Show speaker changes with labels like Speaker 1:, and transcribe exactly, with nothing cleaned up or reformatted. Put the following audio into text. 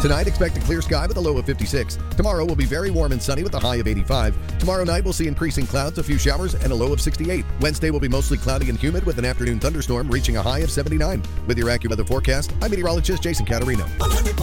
Speaker 1: Tonight, expect a clear sky with a low of fifty-six. Tomorrow will be very warm and sunny with a high of eighty-five. Tomorrow night, we'll see increasing clouds, a few showers, and a low of sixty-eight. Wednesday will be mostly cloudy and humid with an afternoon thunderstorm reaching a high of seventy-nine. With your AccuWeather forecast, I'm meteorologist Jason Caterino.